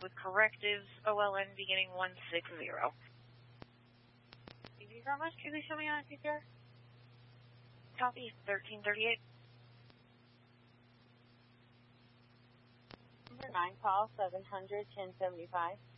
with correctives, OLN beginning 160. Thank you very much. Can you show me on PCR? Copy, 1338. Number 9, call 700 1075.